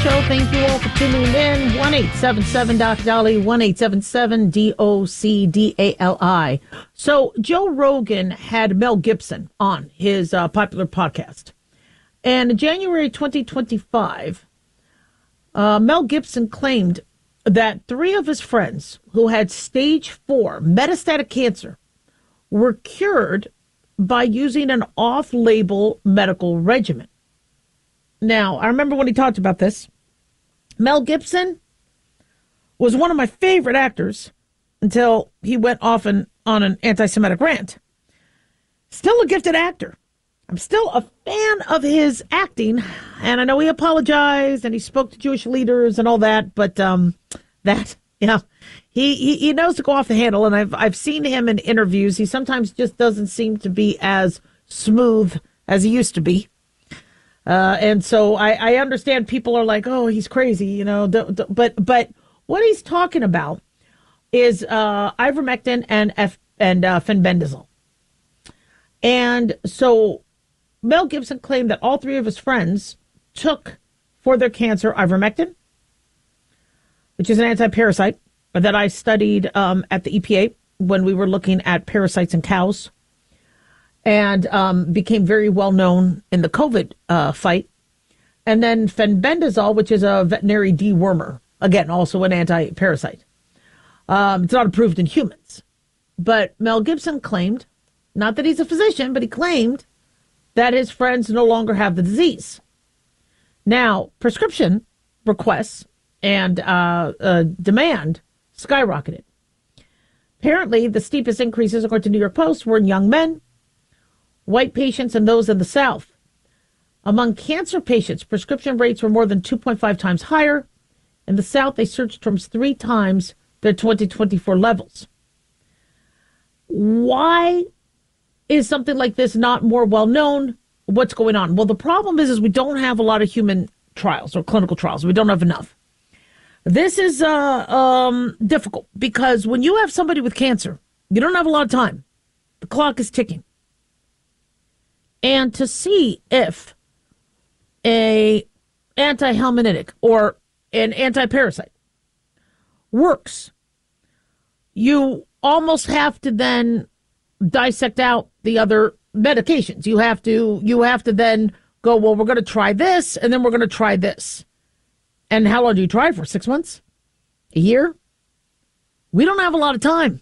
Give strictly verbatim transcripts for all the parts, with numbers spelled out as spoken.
show. Thank you all for tuning in. one eight seven seven Doc Dolly, one eight seven seven D O C D A L I. So Joe Rogan had Mel Gibson on his uh, popular podcast. And in January twenty twenty-five, uh, Mel Gibson claimed that three of his friends who had stage four metastatic cancer were cured by using an off-label medical regimen. Now, I remember when he talked about this. Mel Gibson was one of my favorite actors until he went off and, on an anti-Semitic rant. Still a gifted actor. I'm still a fan of his acting, and I know he apologized and he spoke to Jewish leaders and all that, but um, that, you know, he, he, he knows to go off the handle, and I've I've seen him in interviews. He sometimes just doesn't seem to be as smooth as he used to be. Uh, and so I, I understand people are like, oh, he's crazy, you know, d- d- but but what he's talking about is uh, ivermectin and F- and uh, fenbendazole. And so Mel Gibson claimed that all three of his friends took for their cancer ivermectin, which is an anti-parasite that I studied um, at the E P A when we were looking at parasites in cows, and um, became very well known in the COVID uh, fight. And then fenbendazole, which is a veterinary dewormer, again, also an anti-parasite. Um, it's not approved in humans. But Mel Gibson claimed, not that he's a physician, but he claimed that his friends no longer have the disease. Now, prescription requests and uh, uh, demand skyrocketed. Apparently, the steepest increases, according to New York Post, were in young men, white patients, and those in the South. Among cancer patients, prescription rates were more than two point five times higher. In the South, they surged towards three times their twenty twenty-four levels. Why is something like this not more well known? What's going on? Well, the problem is, is we don't have a lot of human trials or clinical trials. We don't have enough. This is uh, um, difficult because when you have somebody with cancer, you don't have a lot of time. The clock is ticking. And to see if a anti-helminitic or an anti-parasite works, you almost have to then dissect out the other medications. You have to you have to then go, well, we're going to try this, and then we're going to try this. And how long do you try for? Six months? A year? We don't have a lot of time.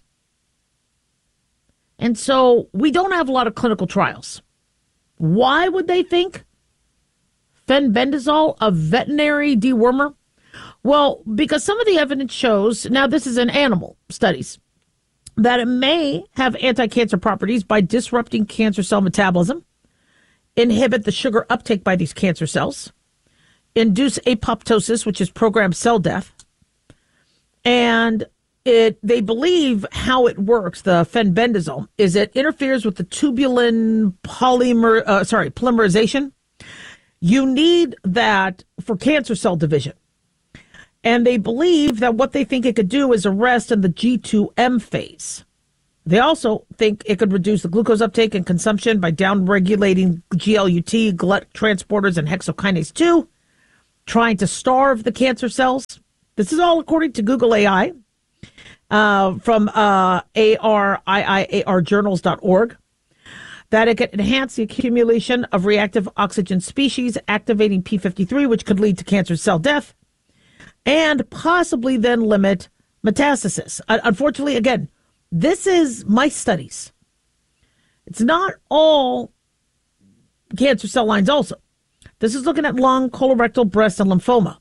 And so we don't have a lot of clinical trials. Why would they think fenbendazole, a veterinary dewormer? Well, because some of the evidence shows, now this is in animal studies, that it may have anti-cancer properties by disrupting cancer cell metabolism, inhibit the sugar uptake by these cancer cells, induce apoptosis, which is programmed cell death, and it they believe how it works, the fenbendazole, is it interferes with the tubulin polymer, uh, sorry, polymerization. You need that for cancer cell division. And they believe that what they think it could do is arrest in the G two M phase. They also think it could reduce the glucose uptake and consumption by downregulating G L U T, glut transporters, and hexokinase two, trying to starve the cancer cells. This is all according to Google A I uh, from uh, A R I I A R journals dot org. That it could enhance the accumulation of reactive oxygen species, activating P fifty-three, which could lead to cancer cell death, and possibly then limit metastasis. Uh, unfortunately, again, this is mice studies. It's not all cancer cell lines also. This is looking at lung, colorectal, breast, and lymphoma.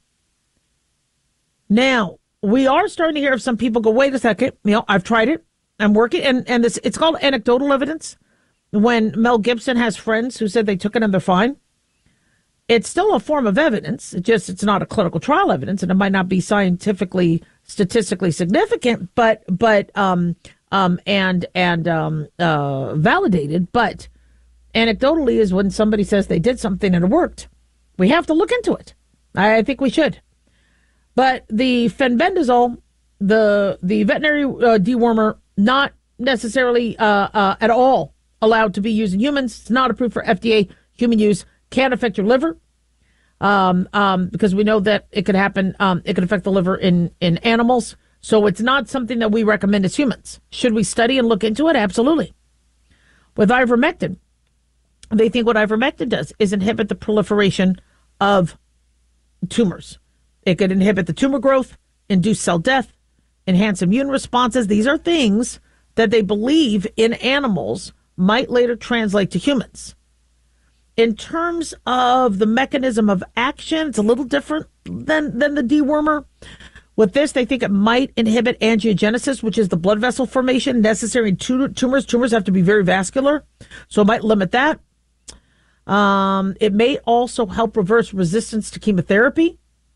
Now, we are starting to hear of some people go, wait a second, you know, I've tried it, I'm working, and, and this it's called anecdotal evidence. When Mel Gibson has friends who said they took it and they're fine, it's still a form of evidence. It just, it's not a clinical trial evidence, and it might not be scientifically, statistically significant, but, but, um, um, and, and, um, uh, validated. But anecdotally is when somebody says they did something and it worked. We have to look into it. I think we should. But the fenbendazole, the, the veterinary uh, dewormer, not necessarily, uh, uh, at all allowed to be used in humans. It's not approved for F D A human use. Can affect your liver. um, um, because we know that it could happen. Um, it could affect the liver in, in animals. So it's not something that we recommend as humans. Should we study and look into it? Absolutely. With ivermectin, they think what ivermectin does is inhibit the proliferation of tumors. It could inhibit the tumor growth, induce cell death, enhance immune responses. These are things that they believe in animals might later translate to humans. In terms of the mechanism of action, it's a little different than, than the dewormer. With this, they think it might inhibit angiogenesis, which is the blood vessel formation necessary in tumors. Tumors have to be very vascular, so it might limit that. Um, it may also help reverse resistance to chemotherapy.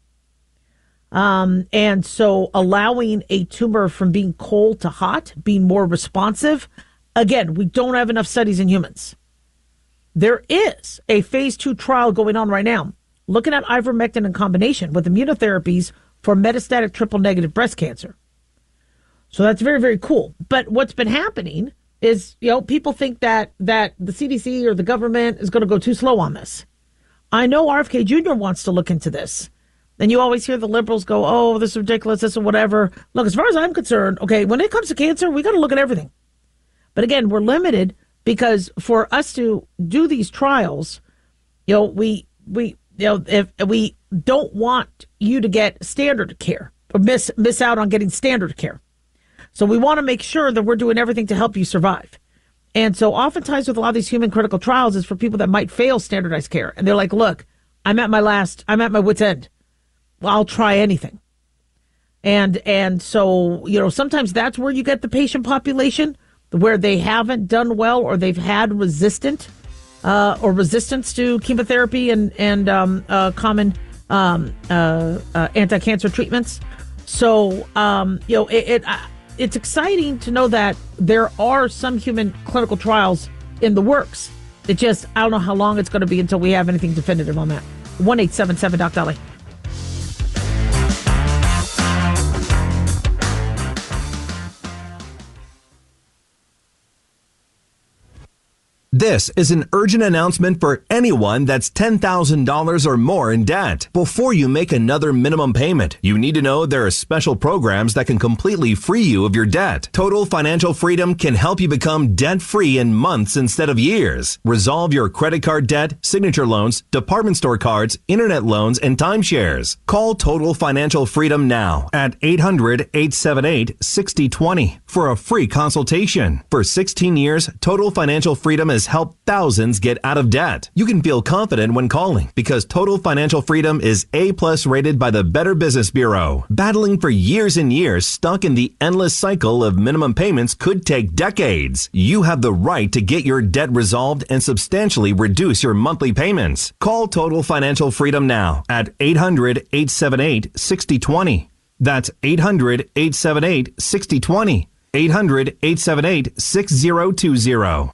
Um, and so allowing a tumor from being cold to hot, being more responsive. Again, we don't have enough studies in humans. There is a phase two trial going on right now, looking at ivermectin in combination with immunotherapies for metastatic triple negative breast cancer. So that's very, very cool. But what's been happening is, you know, people think that that the C D C or the government is going to go too slow on this. I know R F K Junior wants to look into this. And you always hear the liberals go, oh, this is ridiculous, this is whatever. Look, as far as I'm concerned, okay, when it comes to cancer, we got to look at everything. But again, we're limited because for us to do these trials, you know, we, we, you know, if we don't want you to get standard care or miss, miss out on getting standard care. So we want to make sure that we're doing everything to help you survive. And so oftentimes with a lot of these human critical trials is for people that might fail standardized care. And they're like, look, I'm at my last, I'm at my wit's end. Well, I'll try anything. And and so, you know, sometimes that's where you get the patient population where they haven't done well or they've had resistant uh, or resistance to chemotherapy and, and um, uh, common um, uh, uh, anti-cancer treatments. So, um, you know, it, it uh, it's exciting to know that there are some human clinical trials in the works. It just, I don't know how long it's going to be until we have anything definitive on that. one eight seven seven Doc Dolly. This is an urgent announcement for anyone that's ten thousand dollars or more in debt. Before you make another minimum payment, you need to know there are special programs that can completely free you of your debt. Total Financial Freedom can help you become debt-free in months instead of years. Resolve your credit card debt, signature loans, department store cards, internet loans, and timeshares. Call Total Financial Freedom now at eight hundred, eight seven eight, six zero two zero for a free consultation. For sixteen years, Total Financial Freedom has helped thousands get out of debt. You can feel confident when calling because Total Financial Freedom is A-plus rated by the Better Business Bureau. Battling for years and years stuck in the endless cycle of minimum payments could take decades. You have the right to get your debt resolved and substantially reduce your monthly payments. Call Total Financial Freedom now at eight hundred, eight seven eight, six zero two zero. That's eight hundred, eight seven eight, six zero two zero. eight hundred, eight seven eight, six zero two zero.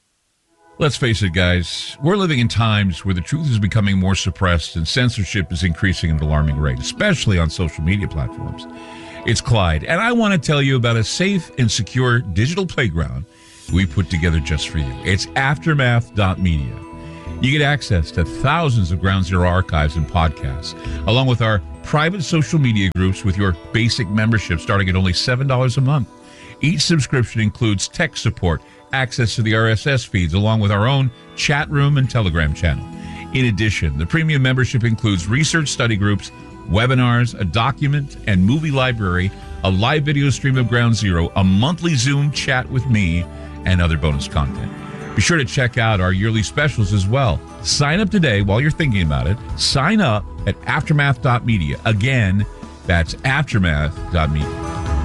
Let's face it, guys, we're living in times where the truth is becoming more suppressed and censorship is increasing at an alarming rate, especially on social media platforms. It's Clyde, and I want to tell you about a safe and secure digital playground we put together just for you. It's aftermath dot media. You get access to thousands of Ground Zero archives and podcasts, along with our private social media groups with your basic membership starting at only seven dollars a month. Each subscription includes tech support, access to the R S S feeds, along with our own chat room and Telegram channel. In addition, the premium membership includes research study groups, webinars, a document and movie library, a live video stream of Ground Zero, a monthly Zoom chat with me, and other bonus content. Be sure to check out our yearly specials as well. Sign up today while you're thinking about it. Sign up at aftermath dot media. Again, that's aftermath dot media.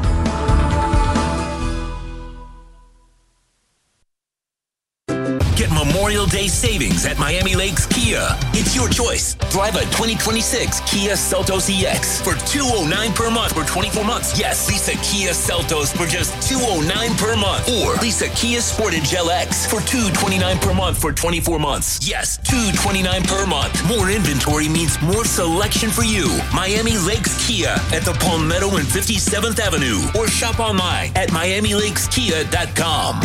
Get Memorial Day savings at Miami Lakes Kia. It's your choice. Drive a twenty twenty-six Kia Seltos E X for two hundred nine dollars per month for twenty-four months. Yes, lease a Kia Seltos for just two hundred nine dollars per month. Or lease a Kia Sportage L X for two hundred twenty-nine dollars per month for twenty-four months. Yes, two hundred twenty-nine dollars per month. More inventory means more selection for you. Miami Lakes Kia at the Palmetto and fifty-seventh Avenue. Or shop online at miami lakes kia dot com.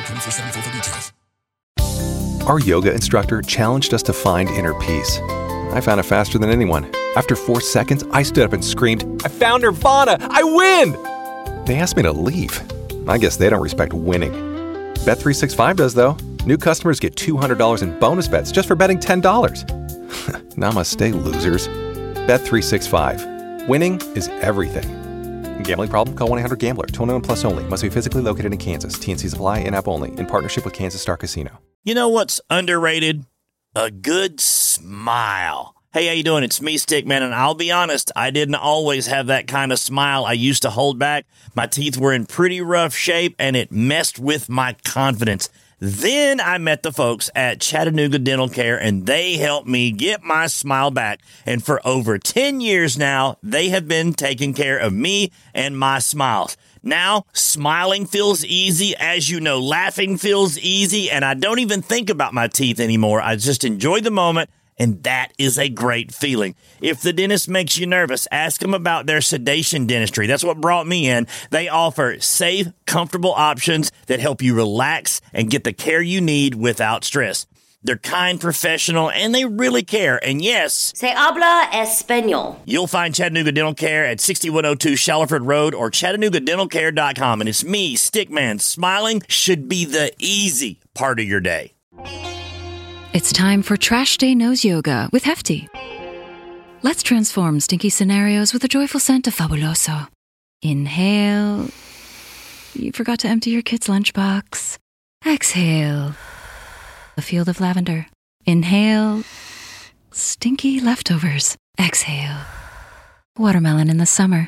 Our yoga instructor challenged us to find inner peace. I found it faster than anyone. After four seconds, I stood up and screamed, I found Nirvana! I win! They asked me to leave. I guess they don't respect winning. Bet three sixty-five does, though. New customers get two hundred dollars in bonus bets just for betting ten dollars. Namaste, losers. Bet three sixty-five. Winning is everything. Gambling problem? Call one eight hundred gambler. twenty-one plus only. Must be physically located in Kansas. T N Cs apply. In-app only. In partnership with Kansas Star Casino. You know what's underrated? A good smile. Hey, how you doing? It's me, Stickman, and I'll be honest, I didn't always have that kind of smile I used to hold back. My teeth were in pretty rough shape, and it messed with my confidence. Then I met the folks at Chattanooga Dental Care, and they helped me get my smile back. And for over ten years now, they have been taking care of me and my smiles. Now, smiling feels easy. As you know, laughing feels easy, and I don't even think about my teeth anymore. I just enjoy the moment, and that is a great feeling. If the dentist makes you nervous, ask them about their sedation dentistry. That's what brought me in. They offer safe, comfortable options that help you relax and get the care you need without stress. They're kind, professional, and they really care. And yes, Se habla español. You'll find Chattanooga Dental Care at sixty-one oh two Shallowford Road or chattanooga dental care dot com. And it's me, Stickman. Smiling should be the easy part of your day. It's time for Trash Day Nose Yoga with Hefty. Let's transform stinky scenarios with a joyful scent of Fabuloso. Inhale. You forgot to empty your kid's lunchbox. Exhale. A field of lavender. Inhale. Stinky leftovers. Exhale. Watermelon in the summer.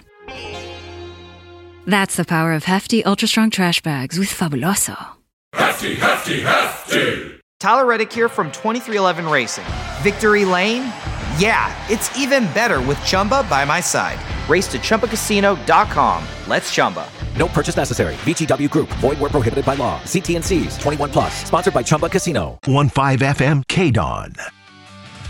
That's the power of Hefty Ultra Strong Trash Bags with Fabuloso. Hefty, Hefty, Hefty! Tyler Reddick here from twenty-three eleven Racing. Victory Lane? Yeah, it's even better with Chumba by my side. Race to Chumba Casino dot com. Let's Chumba. No purchase necessary. V G W Group. Void where prohibited by law. See T N Cs. twenty-one plus. Sponsored by Chumba Casino. one five F M K-Dawn.